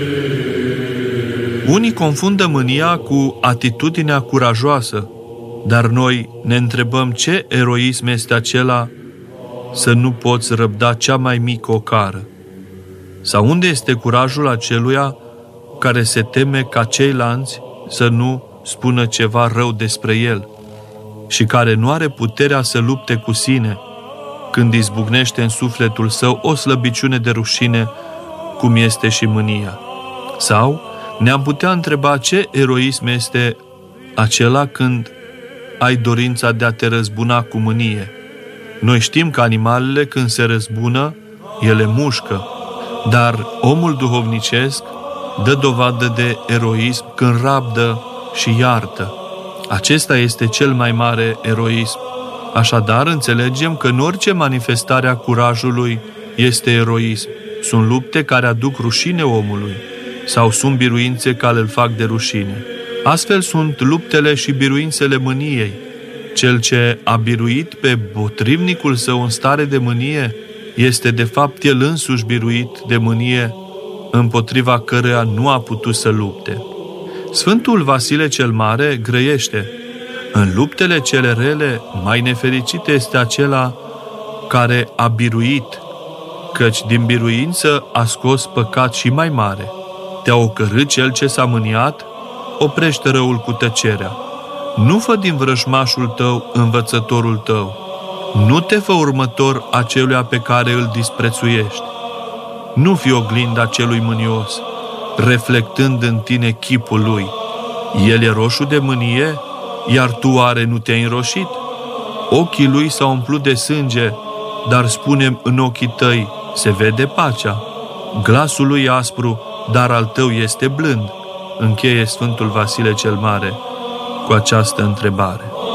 Unii confundă mânia cu atitudinea curajoasă, dar noi ne întrebăm ce eroism este acela să nu poți răbda cea mai mică ocară. Sau unde este curajul aceluia care se teme ca ceilalți să nu spună ceva rău despre el și care nu are puterea să lupte cu sine când izbucnește în sufletul său o slăbiciune de rușine, cum este și mânia. Sau ne-am putea întreba ce eroism este acela când ai dorința de a te răzbuna cu mânie. Noi știm că animalele, când se răzbună, ele mușcă, dar omul duhovnicesc dă dovadă de eroism când rabdă și iartă. Acesta este cel mai mare eroism. Așadar, înțelegem că în orice manifestare a curajului este eroism. Sunt lupte care aduc rușine omului sau sunt biruințe care îl fac de rușine. Astfel sunt luptele și biruințele mâniei. Cel ce a biruit pe potrivnicul său în stare de mânie este de fapt el însuși biruit de mânie, împotriva căreia nu a putut să lupte. Sfântul Vasile cel Mare grăiește: în luptele cele rele, mai nefericit este acela care a biruit, căci din biruință a scos păcat și mai mare. Te-a ocărât cel ce s-a mâniat? Oprește răul cu tăcerea. Nu fă din vrăjmașul tău învățătorul tău. Nu te fă următor aceluia pe care îl disprețuiești. Nu fi oglinda celui mânios, reflectând în tine chipul lui. El e roșu de mânie, iar tu oare nu te-ai înroșit? Ochii lui s-au umplut de sânge, dar spunem în ochii tăi se vede pacea. Glasul lui e aspru, dar al tău este blând. Încheie Sfântul Vasile cel Mare cu această întrebare.